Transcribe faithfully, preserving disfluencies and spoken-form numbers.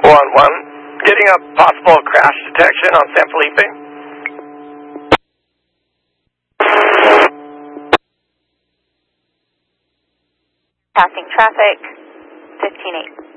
one one, getting a possible crash detection on San Felipe. Passing traffic, fifteen eight.